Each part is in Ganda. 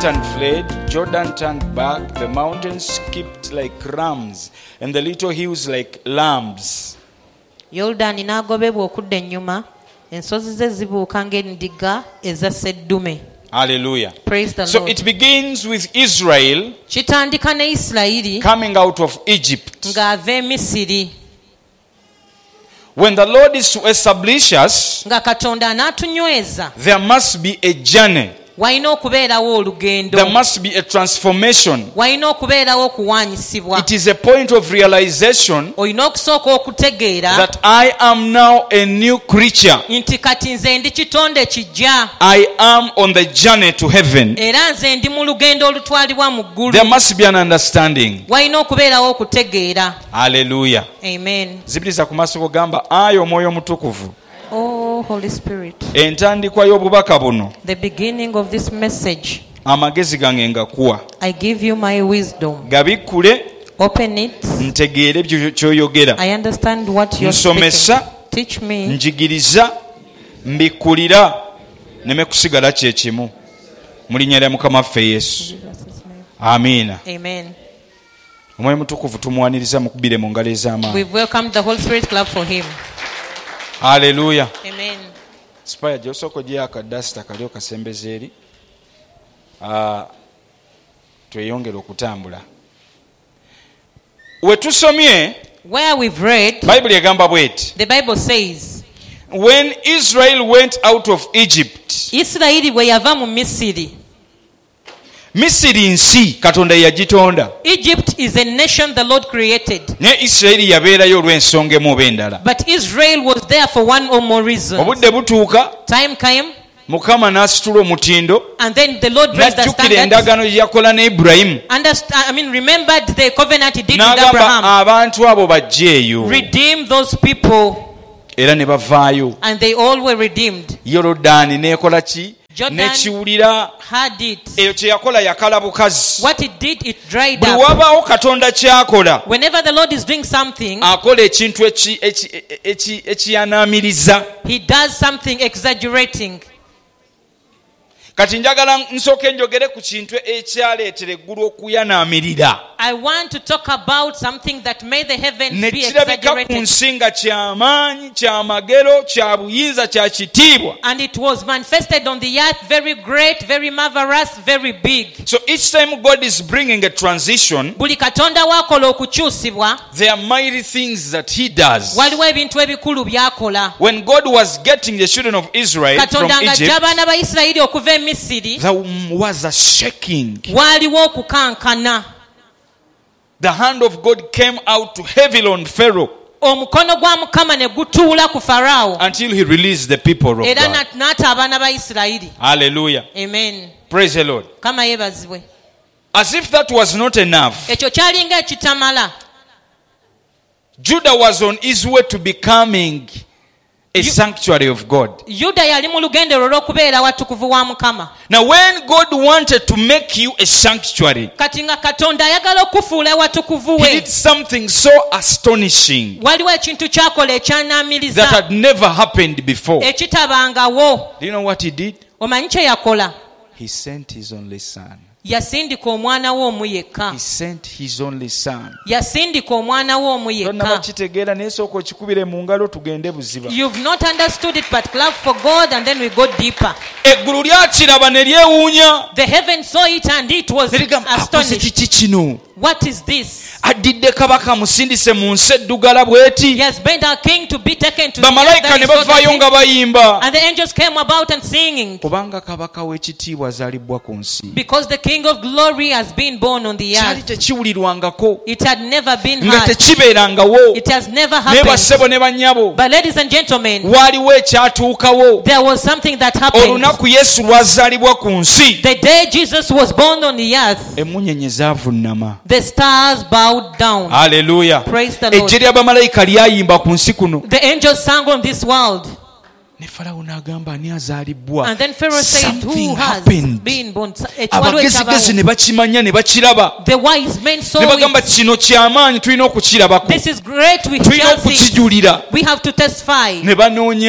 Satan fled, Jordan turned back, the mountains skipped like rams, and the little hills like lambs. Yoludaani n'agobebwa okudda ennyuma, ensozi ze zibuuka ng'endiga eza sseddume. Hallelujah. Praise the So Lord. it begins with Israel Kitandika ne Isirayiri coming out of Egypt. ng'ava e Misiri. When the Lord is to establish us, Nga Katonda anaatunyweza, there must be a journey. walina okubeerawo olugendo, There must be a transformation. walina okubeerawo okuwaanyisibwa. It is a point of realization Olina okusooka okutegeera that I am now a new creature. nti kati nze ndi kitonde kijja, I am on the journey to heaven. era nze ndi mu lugendo olutwalibwa mu ggulu. There must be an understanding. Walina okubeerawo okutegeera. Hallelujah. Amen. Zibiriza ku maaso kugamba ayi omwoyo mutukuvu. Oh, Holy Spirit. Entandikwa y'obubaka buno The beginning of this message, amagezi gange ngakuwa. I give you my wisdom. Gabikkule Open it. ntegeere ky'oyogera. I understand what you're Nsomesa, speaking. Teach me. njigiriza, mbikkulira, neme kusigala kye kimu. Mu linnya lya Mukama waffe Yesu. Amiina. Amen. Omwoyo mutukuvu tumuwaniriza mukubire mu ngalo ez'amaanyi. We've welcomed the Holy Spirit. Clap for him. Hallelujah. Amen. Spaya gy'osooka gye akadasita kali okasembeza eri. Tweyongere okutambula. We tusomye, Where we've read, Bayibuli egamba bw'eti. the Bible says, When Israel went out of Egypt, Isirayiri bwe yava mu Misiri. Misiri nsi Katonda yagitonda. Egypt is a nation the Lord created. Ne Isirayiri yabeerayo olw'ensonga emu oba endala. But Israel was there for one or more reasons. Obudde butuuka, Time came, Mukama n'asitula omutindo, and then the Lord raised the n'ajjukira standard. endagaano gye yakola ne Ibulayimu. Remembered the covenant he did with N'agamba Abraham. abantu abo bajjeeyo. Redeem those people, Era ne bavaayo. and they all were redeemed. Yoludaani n'ekola ki? Jordan N'ekiwulira. had it. Eyo kye yakola yakala bukazi. What it did, it dried Buli up. wabaawo Katonda ky'akola, Whenever the Lord is doing something, akola ekintu ekiyanaamiriza. he does something exaggerating. Kati njagala nsooke njogere ku kintu ekyaleetera eggulu okuyanaamirira. I want to talk about something that made the heavens Ne be kirabika ku exaggerated. nsi nga ky'amaanyi, kya magero, kya buyinza, kya kitiibwa. And it was manifested on the earth, very great, very marvelous, very big. So each time God is bringing a transition, Buli Katonda wakola okukyusibwa, there are mighty things that he does. waliwo ebintu ebikulu byakola. When God was getting the children of Israel from Katonda ng'ajja Egypt, abaana ba Isirayiri okuva e Misiri, there was a shaking. waaliwo okukankana. The hand of God came out to heavily on Pharaoh Omukono gwa Mukama ne gutuula ku Faraawo, until he released the people of era God. n'ata abaana ba Isirayiri. Hallelujah. Amen. Praise the Lord. Kama yeebazibwe. As if that was not enough, Ekyo kyalinga ekitamala. Judah was on his way to becoming a sanctuary of God. Yuda yali mu lugendo olw'okubeera watukuvu wa Mukama. Now when God wanted to make you a sanctuary, Kati nga Katonda ayagala okufuula watukuvu he we, did something so astonishing waliwo ekintu kyakola that ekyanaamiriza had never happened before. ekitabangawo. Do you know what he did? Omanyi kye yakola? He sent his only son. Yasindika omwana we omu yekka. He sent his only son. Yasindika omwana we omu Tonna yekka. bakitegeera naye sooka okikubire mu ngalo tugende buziba. You've not understood it, but clap for God and then we go deeper. Eggulu lyakiraba ne lyewuunya. The heaven saw it and it was Ne ligamba, akoze astonished. kiki kino? What is this? Addidde kabaka musindise mu nsi eddugala bw'eti. He has been our king to be taken to the earth Bamalayika that ne is so bavaayo dirty. nga bayimba. And the angels came about and singing. Kubanga kabaka w'ekitiibwa azaalibwa ku nsi. Because the king of glory has been born on the Kyali earth. tekiwulirwangako. It had never been Nga heard. tekibeerangawo. It has never Naye bassebo happened. ne bannyabo. But ladies and gentlemen, Waaliwo ekyatuukawo. there was something that happened. Olunaku Yesu lwazaalibwa ku nsi. The day Jesus was born on the earth, Emmunyeenye zaavunnama. the stars bowed down. Hallelujah. Praise the Lord. Ejje ly'abamalayika lyayimba ku nsi kuno. The angels sang on this world. Ne Falawo n'agamba ani azaalibbwa. And then Pharaoh said, Something who has happened. been born? Abagezigezi ne bakimanya ne bakiraba. The wise men saw Ne bagamba it. kino ky'amaanyi tulina okukirabako. This is great. We Tulina shall see. okukijulira. We have to testify. Ne banoonya.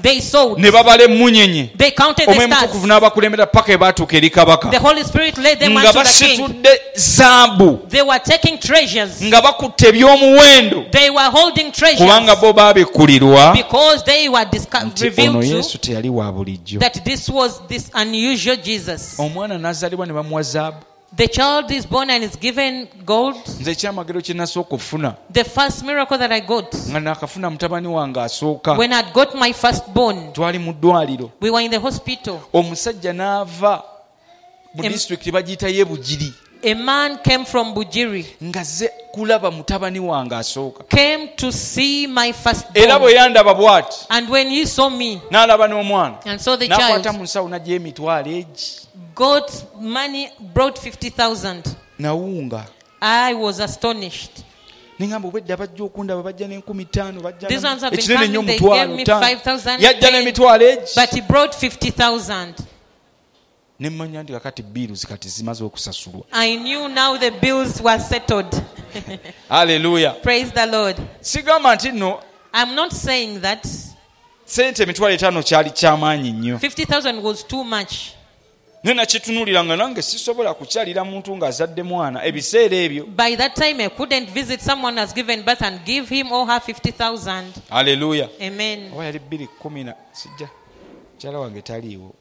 They sowed. ne babala emmunyenye They counted the omwemutukuvu stars. n'abakulembera paka ebaatuuka eri kabaka The Holy Spirit led them nga unto the king. basitudde zaabu They were taking treasures. nga bakutte ebyomuwendo They were holding kubanga treasures bo baabikulirwa because they were nti ono revealed yesu to teyali wa bulijjo. that this was this unusual Jesus. Omwana n'azaalibwa ne bamuwa zaabu. The child is born and is given gold. Nze ekyamagero kye nasooka okufuna The first miracle that I got, nga nakafuna mutabani wange asooka, when I got my firstborn, twali mu ddwaliro, we were in the hospital. omusajja n'ava mu Em- disitulikiti bagiyita Yebugiri A man came from Bujiri, ng'azze kulaba mutabani wange asooka, came to see my era firstborn. bwe yandaba bw'ati And when he saw me n'alaba n'omwana and saw the n'akwata child, mu nsawo n'aggyayo emitwalo egi got money, brought 50,000. nawunga. I was astonished. Ningamba obwedda bajja okundaba bajja n'5,000 bajja These ones have been ekinene nnyo coming, they gave me mutwalo 5,000, yajja n'emitwalo egi but he brought 50,000. ne mmanya nti kakati biiruzi kati zimaze okusasulwa. I knew now the bills were settled. Haleluya. Praise the Lord. Sigamba nti nno I'm not saying that sente emitwalo 5 kyali kyamaanyi nnyo, 50,000 was too much. naye nakitunuulira nga nange sisobola kukyalira muntu ng'azadde mwana ebiseera ebyo. By that time, I couldn't visit someone who has given birth and give him or her 50,000. Haleluya. Amen. oba yali 210 sijja mukyala wange taliiwo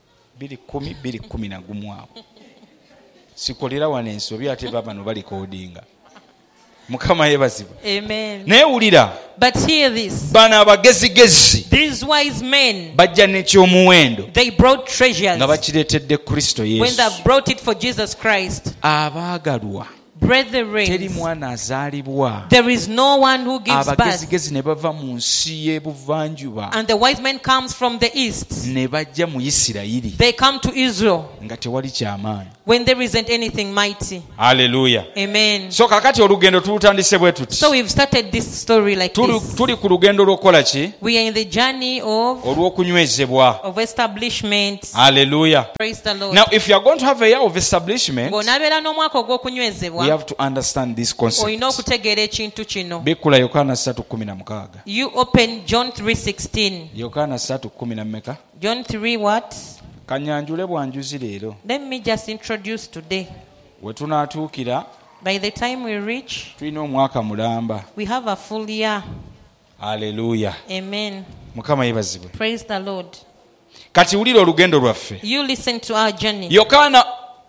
210 awo sikolera wano ensobi ate babano balikoodinga. Mukama yeebazibwa. Amen. naye wulira But hear this. bano abagezigezi These wise men, bajja n'ekyomuwendo they brought treasures nga bakireetedde Kristo when Yesu. they brought it for Jesus Christ. Abaagalwa, teri Brethren, mwana azaalibwa. there is no one who gives birth. Abagezigezi ne bava mu nsi y'ebuvanjuba And the wise man comes from the east. ne bajja mu Isirayiri They come to Israel nga tewali kyamaanyi. when there isn't anything mighty. Haleluya. Amen. So kakati olugendo tulutandise bwe tuti. So we've started this story like this. Tuli ku lugendo lw'okukola ki? We are in the journey Olw'okunywezebwa. of establishment. Haleluya. Praise the Lord. Now if you are going to have a year of establishment, Bw'onaabeera n'omwaka we ogw'okunywezebwa, have to understand this concept. olina okutegeera ekintu kino. Bikula Yokaana 3:16. You open John 3:16. Yokaana 3:10. John 3 what? Kanyanjule bwanjuzi leero. Let me just introduce today. We tunaatuukira By the time we reach, tulina omwaka mulamba. we have a full year. Haleluya. Amen. Mukama yeebazibwe. Praise the Lord. Kati wulira olugendo lwaffe. You listen to our journey. Yokaana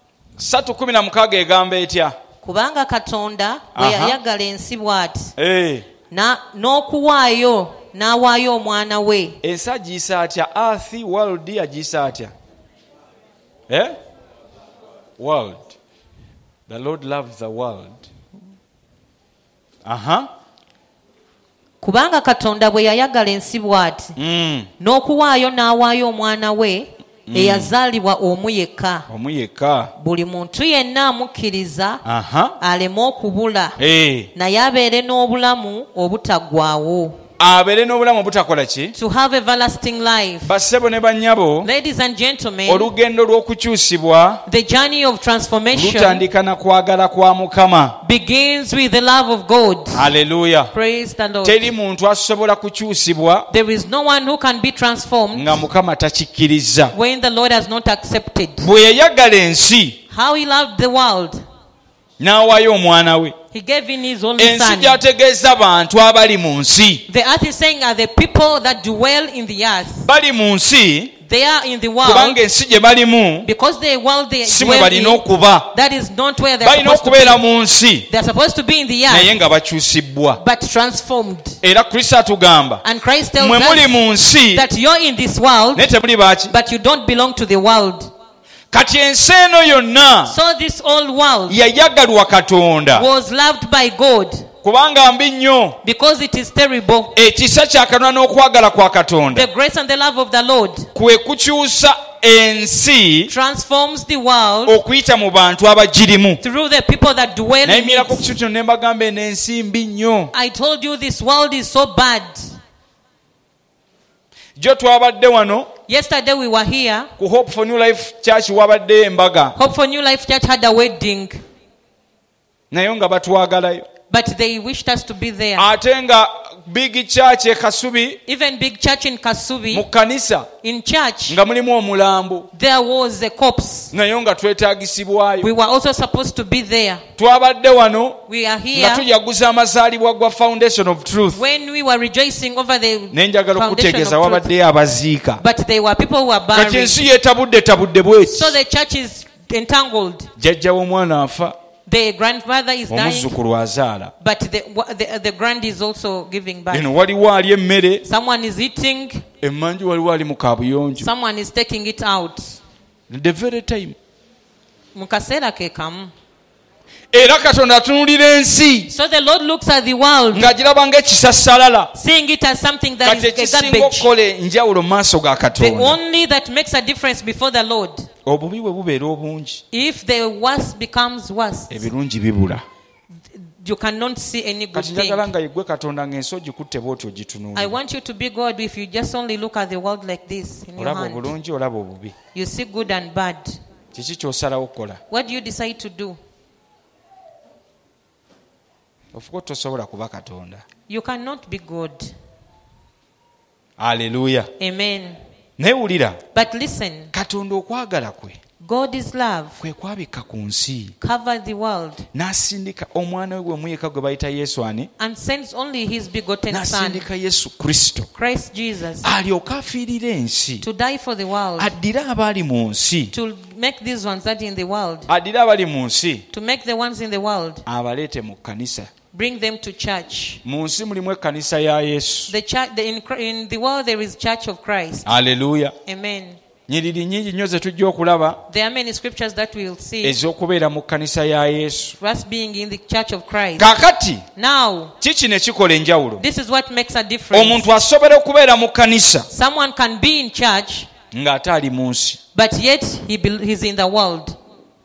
3:16 egamba etya? Kubanga Katonda bwe Aha. yayagala ensi bw'ati, n'okuwaayo n'awaayo omwana we. Ensi agiyisa atya? Earth, world agiyisa atya? World. The Lord loves the world. Kubanga Katonda bwe yayagala ensi bw'ati, n'okuwaayo n'awaayo omwana we eyazaalibwa omu yekka, Omu yekka. buli muntu yenna amukkiriza aleme okubula, naye naye abeere n'obulamu obutaggwaawo. abeere n'obulamu obutakola ki? To have everlasting life. Bassebo ne bannyabo, Ladies and gentlemen, olugendo lw'okukyusibwa the journey of transformation lutandika na kwagala kwa Mukama. begins with the love of God. Haleluya. Praise the Lord. Teri muntu asobola kukyusibwa There is no one who can be transformed nga Mukama takikkiriza. when the Lord has not accepted. Bwe yayagala ensi How he loved the world, n'awaayo omwana we. he gave in his only Ensi son. gy'ategeeza bantu abali mu nsi. The earth is saying are the people that dwell in the earth. Bali mu nsi They are in the world kubanga ensi gye balimu because the world they si mwe dwell balina in, okuba. that is not where they are Balina supposed to okubeera be. mu nsi They are supposed to be in the naye earth, nga bakyusibbwa. but transformed. Era Kristo atugamba And Christ tells mwe muli us mu nsi that you're in this world, naye temuli baaki. but you don't belong to the world. Kati ensi eno yonna So this old world yayagalwa Katonda was loved by God kubanga mbi nnyo. because it is terrible. Ekisa kya Katonda n'okwagala kwa Katonda The grace and the love of the Lord kwe kukyusa ensi transforms the world okuyita mu bantu abagirimu. through the people that dwell in Nayimirako ku it. kintu kino ne mbagamba eno ensi mbi nnyo. I told you this world is so bad. Jo twabadde wano Yesterday we were here. ku Hope for New Life Church wabadde embaga Hope for New Life Church had a wedding, naye nga batwagalayo. but they wished us to be there. Ate nga big church e Kasubi, even big church in mu Kasubi, kanisa in church, nga mulimu omulambo there was a corpse. naye nga twetaagisibwayo. We were also supposed to be there. Twabadde wano We are nga here tujaguza amazaalibwa gwa Foundation of Truth. when we were rejoicing over the naye njagala foundation okutegeeza of truth. wabaddeyo abaziika. But there were people who were kati buried. ensi yeetabudde bweti. So the church is entangled. jjajja w'omwana afa, The grandmother is dying, omuzzukulu azaala. but the grand is also giving birth. eno waliwo ali emmere, Someone is eating, emmanju waliwo ali mu kaabuyonjo. someone is taking it out. the very time. Mu kaseera ke kamu. era Katonda atunuulira ensi So the Lord looks at the world, ng'agiraba ng'ekisassalala. seeing it as something that kati is a ekisinga garbage. okukola enjawulo mu maaso ga The Katonda, only that makes a difference before the Lord. obubi bwe bubeera obungi, If the worst becomes worse, ebirungi bibula. you cannot see any good kati njagala thing. nga yeggwe Katonda ng'ensi ogikutte bw'oti I ogitunuulira. want you to be God if you just only look at the world like this in your olaba hand. obulungi olaba obubi. You see good and bad. kiki ky'osalawo okukola? What do you decide to do? ofuka tosobola kuba Katonda. You cannot be God. Aleluya. Amen. naye wulira, But listen, Katonda okwagala kwe God is love. kwe kwabika ku nsi, Cover the world n'asindika omwana we gwe muyeka gwe bayita Yesu ani, and sends only his begotten Son, n'asindika Yesu Kristo Christ Jesus, alyoke afiirire ensi, to die for the world, addire abali mu nsi, to make these ones that in the world, addire abali mu nsi to make the ones in the world, abaleete mu kkanisa. bring them to church. Mu nsi mulimu ekkanisa ya Yesu. The church, in the world there is Church of Christ. Aleluya. Amen. nyiriri nnyingi nnyo ze tujja okulaba There are many scriptures that we'll see. ez'okubeera mu kkanisa ya Yesu. Us being in the Church of Christ. kaakati Now, kiki ne kikola enjawulo? this is what makes a difference. omuntu asobola okubeera mu kkanisa Someone can be in church, ng'ate ali mu nsi, but yet he's in the world.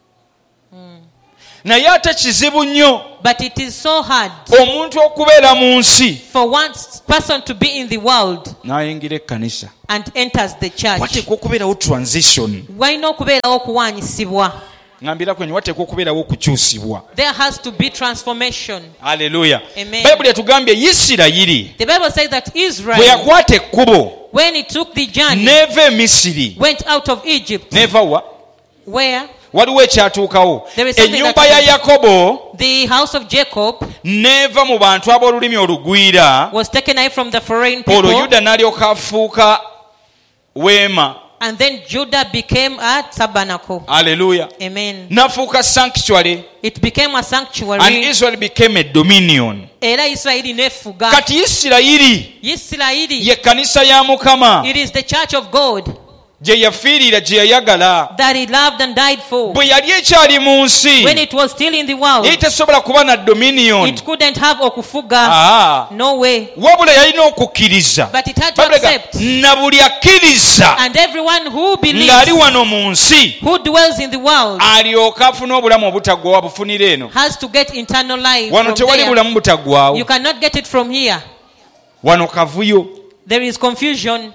naye ate kizibu nnyo But it is so hard omuntu okubeera mu nsi for one person to be in the world n'ayingira ekkanisa. and enters the church. wateekwa okubeerawo transition. Walina okubeerawo okuwaanyisibwa. ngambira kwenye wateekwa okubeerawo okukyusibwa. There has to be transformation. Aleluya. Amen. bayibuli etugambye Isirayiri The Bible says that bwe Israel, yakwata ekkubo when he took the journey, n'eva e Misiri, went out of Egypt, n'eva wa where waliwo ekyatuukawo. There is something ennyumba that ya Yakobo the house of Jacob n'eva mu bantu ab'olulimi olugwira, was taken away from the foreign people, olwo Yuda n'alyoka afuuka weema. and then Judah became a tabernacle. Aleluya. Amen. n'afuuka sanctuary, It became a and sanctuary. Israel became a dominion. Era Isirayiri nefuga. kati Isirayiri Isirayiri, ye kkanisa ya Mukama it is the church of God gye yafiirira, gye yayagala. that he loved and died for. bwe yali ekyali mu nsi When it was still in the world, yali tesobola kuba na dominion. it couldn't have okufuga. No way. wabula yalina okukkiriza. But it had to Babuleka, accept. na buli akkiriza And everyone who ng'ali believes, wano mu nsi who dwells in the world, alyoke afune obulamu obutaggwawo abufunira eno. has to get eternal life wano from tewali there. bulamu butaggwawo. You cannot get it from here. wano kavuyo. There is confusion.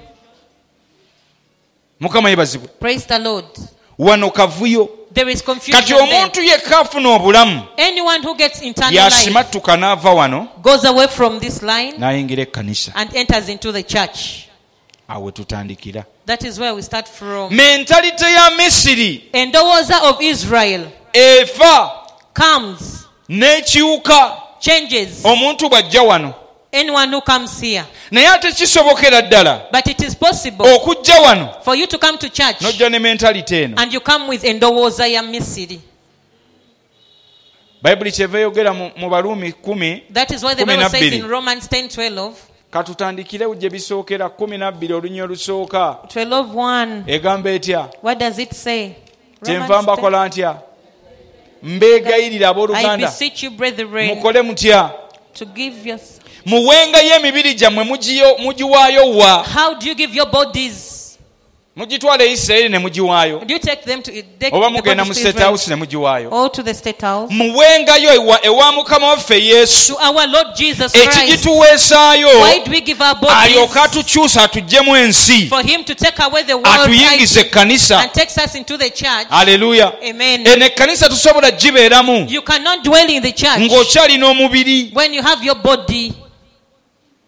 Mukama yebazibwe. Praise the Lord. wano kavuyo. There is confusion kati there. omuntu yekka afuna obulamu Anyone who gets eternal life yasimattuka n'ava wano goes away from this line n'ayingira ekkanisa. and enters into the church. awe tutandikira. That is where we start from. mentalite ya Misiri Endowooza of Israel efa comes, n'ekiwuka changes. omuntu bw'ajja wano. Anyone who comes here. naye ate kisobokera ddala But it is possible okujja wano for you to come to church n'ojja ne mentalite eno. and you come with endowooza ya Misiri. bayibuli kyeva eyogera mu Baruumi 10. That is why the Kumi Bible na says bbiri. in Romans 10:12, katutandikire gye bisookera 12 olunywa olusooka 12:1. egamba etya? What does it say? kyenva Romans 10. mbakola ntya? mbeegayirira I abooluganda beseech you, brethren, mukole mutya? to give your... muwengayo emibiri gyammwe mugiwaayo wa? How do you give your bodies? mugitwala e Isirayiri ne mugiwaayo, Do you take them to take oba the mugenda mu bodies to state Israel house ne mugiwaayo? or to the state house? muwengayo ewa Mukama waffe Yesu, To our Lord Jesus Christ. ekigituweesaayo Why do we give our alyoke bodies? atukyusa atuggyemu ensi, For him to take away the world atuyingize ekkanisa. and takes us into the church. Aleluya. Amen. eno ekkanisa tusobola gibeeramu You cannot dwell in the church ng'okyalina omubiri. when you have your body.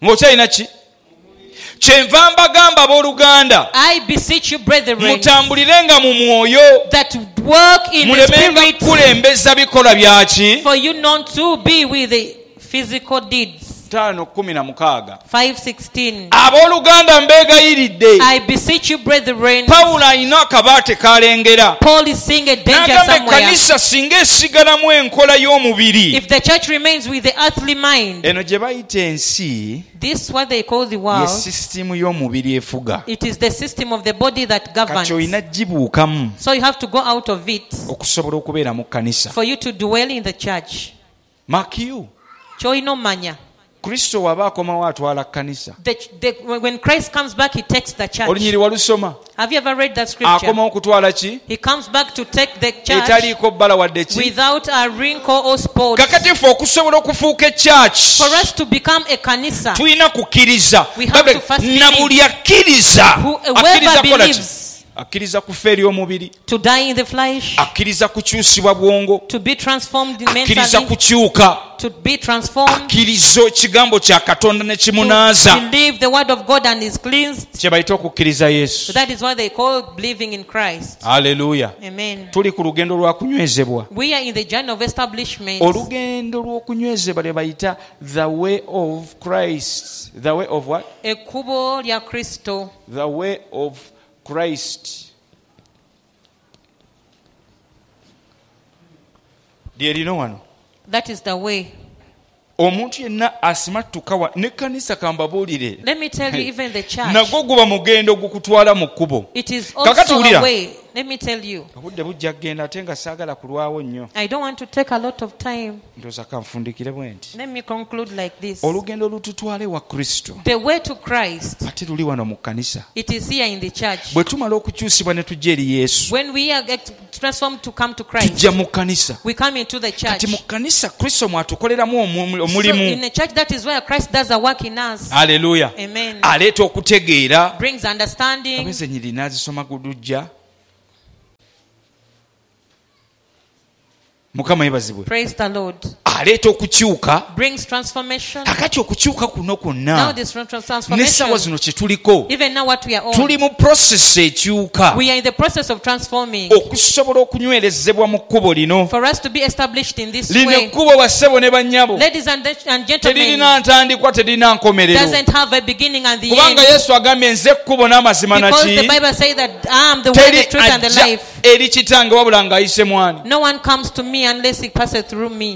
ng'okyalina ki? Kyenva mbagamba abooluganda, I beseech you, brethren, mutambulirenga mu mwoyo, that work in the mulemenga spirit, kulembeza bikolwa byaki. for you not to be with the physical deeds. 5:16 5:16. abooluganda mbeegayiridde. I beseech you, brethren. Pawulo alina akabaate kalengera. Paul is seeing a danger N'agamba somewhere. ekkanisa singa esigalamu enkola y'omubiri. If the church remains with the earthly mind, Eno gye bayita ensi this what they call the ye world. sisitimu y'omubiri efuga. It is the system of the body that governs. Kati olina gibuukamu So you have to go out of it okusobola okubeera mu kkanisa. for you to dwell in the church. Makiyu, Choino manya. Kristo waba akomawo atwala kkanisa. When Christ comes back, he takes the church. Olunyiri walusoma? Have you ever read that scripture? Akomawo kutwala ki? He comes back to take the church Etaliiko bbala wadde ki? without a wrinkle or spot. Kakati ffe okusobola okufuuka church For us to become a kanisa, tulina kukkiriza. We have to first Na believe. buli akkiriza whoever akkiriza kukola ki? believes Akkiriza kufa eri omubiri, to die in the flesh, akkiriza kukyusibwa bwongo, to be transformed akkiriza mentally, kukyuka, to be transformed, akkiriza ekigambo kya Katonda ne to kimunaaza. believe the word of God and is cleansed. Kye bayita okukkiriza Yesu. So that is what they call believing in Christ. Haleluya. Amen. Tuli ku lugendo lwa kunywezebwa. We are in the journey of establishment. Olugendo lw'okunywezebwa lwe bayita the way of Christ. The way of what? Ekkubo lya Kristo. The way of Christ. Lyerino wano. That is the way. Omuntu yenna asimattuka n'ekkanisa kambabuulire. Let me tell you, even the church, Nagwo guba mugendo gukutwala mu kkubo. it is Kakati also wulira. a way. Let me tell you, Obudde bujja kgenda ate nga saagala kulwawo nnyo. I don't want to take a lot of time. Ndowooza kanfundikire bwe nti. Let me conclude like this. Olugendo lututwale wa Kristo. The way to Christ, Ate luli wano mu kkanisa. it is here in the church. Bwe tumala okukyusibwa ne tujja eri Yesu, When we are transformed to come to Christ, tujja mu kkanisa. we come into the church. Kati mu kkanisa Kristo mwatukoleramu So in omulimu. the church, that is where Christ does a work in us. Haleluya. Amen. Aleeta okutegeera. Brings understanding. Abeeze nyiri n'azisoma gudujja. Mukama yebazibwe. Praise the Lord. Aleeta okukyuka. Brings transformation. Kakati okukyuka kuno Now kwonna this n'essaawa transformation, zino kye tuliko even now what we are on, tuli mu process ekyuka we are in the process of transforming. okusobola okunywerezebwa mu kkubo lino. For us to be established in this Lino way, ekkubo bassebo ne bannyabo ladies and gentlemen, teririna ntandikwa teririna nkomerero, doesn't have a beginning and the kubanga end. Yesu agambye nze ekkubo n'amazima Because the naki Bible says that I am the way, teri the truth, and the ajja life. eri kitange wabula ng'ayise mwani. No one comes to me unless he passes through me.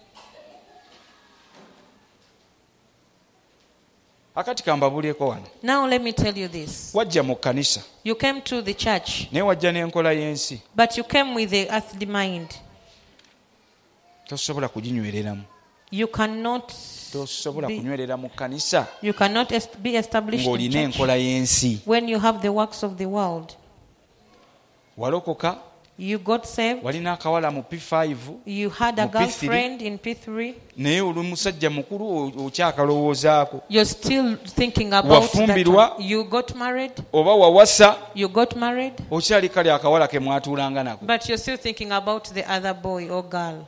Akati kambabulyeko wano, Now let me tell you this. wajja mu kkanisa You came to the church, naye wajja n'enkola y'ensi, but you came with the earthly mind. tosobola kuginywereramu. You cannot Tosobola be- kunywerera mu kkanisa be established in ng'olina church enkola y'ensi. when you have the works of the world. Walokoka, You got saved. walina akawala mu P5 You had a Mu P3. girlfriend in P3. naye oli musajja mukulu okyakalowoozaako, You're still thinking about that Wafumbirwa. one. You got married. oba wawasa You got married. okyali kale akawala ke mwatuulanga nako. But you're still thinking about the other boy or girl.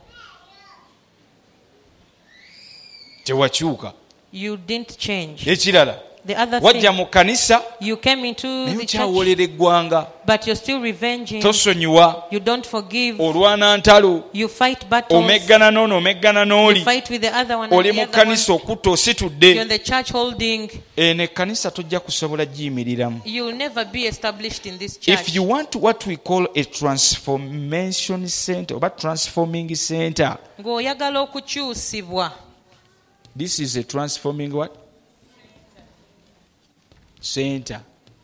Tewakyuka. You didn't change. Ekirala, The other wajja thing, mu kkanisa you came into naye the church, okyawoolera eggwanga, but you're still revenging. tosonyiwa, You don't forgive. olwana ntalo, You fight battles. omeggana n'ono omeggana You n'oli, fight with the other one. oli And mu the other one. kkanisa okutta You're ositudde. in the church holding. Eno ekkanisa tojja kusobola giyimiriramu. You'll never be established in this church. If you want what we call a transformation center oba transforming center, Ng'oyagala okukyusibwa. this is a transforming what? Center.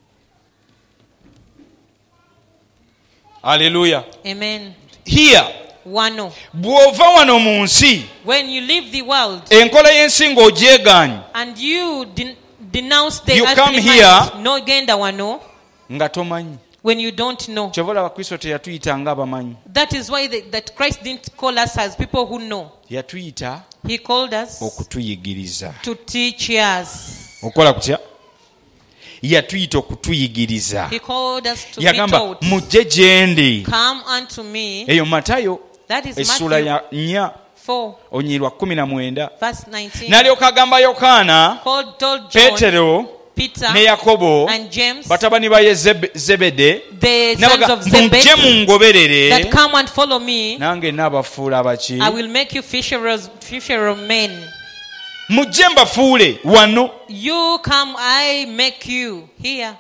Hallelujah. Amen. Here, Wano. bw'ova wano mu nsi, When you leave the world enkola y'ensi ng'ogyegaanye, and you denounce the You earthly come mind, here- no genda wano, nga tomanyi. when you don't know. Kyova olaba Kristo teyatuyita ng'abamanyi. That is why that Christ didn't call us as people who know. Yatuyita He called us okutuyigiriza. to teach us. Okola kutya? Yatuyita okutuyigiriza. He called us to be Yagamba taught. mujje gye ndi. Come unto me. Eyo Matayo That is essula Matthew ya 4 4, onyirwa 19 verse 19. n'alyoka agamba Yokaana, Told John, Peetero Peter, ne Yakobo and James, batabani ba Zebede, the sons of mujje Zebedee, mungoberere that come and follow me. nange naabafuula abaki, I will make you fisherers of men. mujje mbafuule wano. You come, I make you here.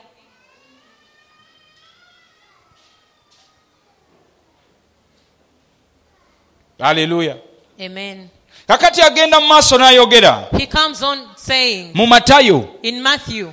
Haleluya. Amen. Kakati agenda mu maaso n'ayogera He comes on saying mu Matayo in Matthew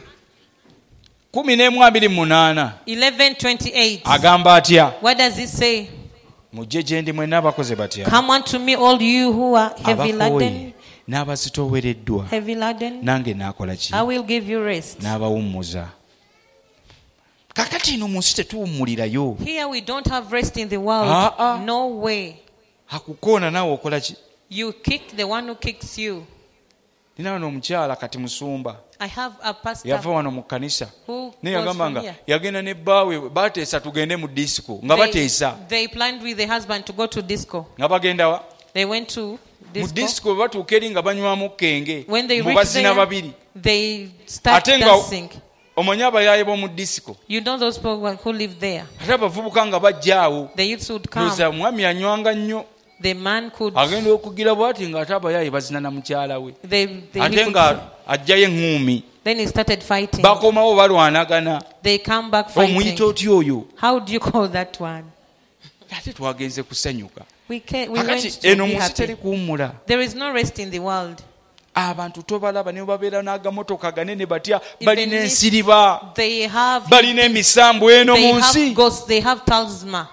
11:28 11:28. agamba atya? What does he say? Mujje gye ndi mwenna abakoze batya, Come unto me, all you who are heavy laden, abakooye n'abazitoowereddwa, heavy laden, nange naakola ki? I will give you rest. N'abawummuza. Kakati ino mu nsi tetuwummulirayo. Here we don't have rest in the world. No way. Akukoona naawe okola ki? You kick the one who kicks you. Nina wano omukyala kati musumba I have a pastor yava wano mu kkanisa who naye goes yagamba from nga here. yagenda ne bbaawe bateesa tugende mu disco nga bateesa They planned with the husband to go to disco. nga bagenda wa They went to mu disco. disco batuuka eri nga banywamu kenge When they mu reached bazina there, babiri they start ate nga dancing. omanyi abayaaye b'omu disco You know those people who live there. ate abavubuka nga bajja awo The youths would come. loza omwami anywanga nnyo The man could. agenda okugira bwati ng'ate abayaaye bazina na mukyala we He ate could, nga ajjayo eŋŋuumi then he started fighting. bakomawo balwanagana They come back omuyita fighting. otya oyo How do you call that one? ate twagenze kusanyuka We kakati went to eno be mu nsi teri happy. kuwummula. There is no rest in the world. Abantu tobalaba ne babeera n'agamotoka ganene batya Even balina if ensiriba They have. balina emisambu eno They mu have nsi ghosts. They have talisman.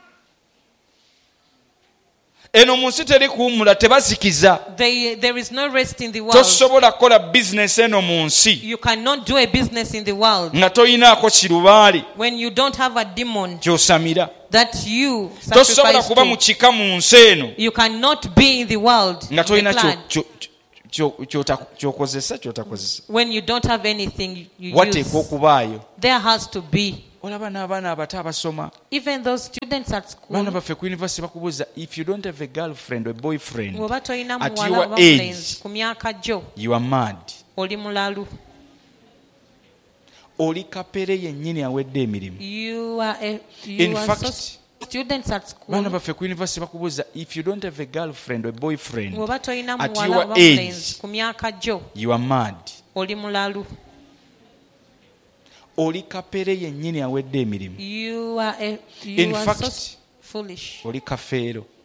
eno mu nsi teri kuwummula tebazikiza There is no rest in the world. tosobola kukola bizinesi eno mu nsi You cannot do a business in the world nga toyinaako kirubaali when you don't have a demon kyosamira that you tosobola sacrifice kuba mu to. kika mu nsi eno You cannot be in the world, nga the tolina clan, kyokozesa kyotakozesa when you don't have anything you wateekwa use. okubaayo. There has to be. Olaba n'abaana abato abasoma Even those students at baana school, baffe ku university bakubuuza if you don't have a girlfriend or boyfriend bw'oba tolina at muwala your oba age mulenzi ku myaka gyo, you are mad. oli mulalu. Oli kapere yennyini awedde emirimu. You are In fact, students at baana school, baffe ku university bakubuuza if you don't have a girlfriend or boyfriend bw'oba tolina at muwala your oba age mulenzi ku myaka gyo, you are mad. oli mulalu. Oli kapere yennyini awedde emirimu. You are In fact, so foolish. oli kafeero.